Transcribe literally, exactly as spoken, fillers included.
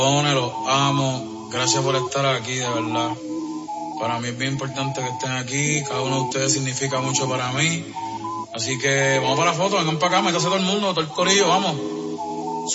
Los amo. Gracias por estar aquí, de verdad. Para mí es bien importante que estén aquí. Cada uno de ustedes significa mucho para mí. Así que vamos para la foto, vengan para acá, métase todo el mundo, todo el corillo, vamos.